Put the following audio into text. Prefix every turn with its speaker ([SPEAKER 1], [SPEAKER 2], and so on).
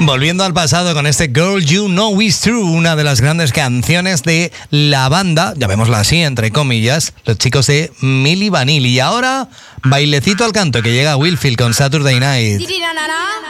[SPEAKER 1] Volviendo al pasado con este Girl You Know It's True, una de las grandes canciones de la banda, llamémosla así, entre comillas, los chicos de Milli Vanilli. Y ahora, bailecito al canto, que llega Wilfield con Saturday Night.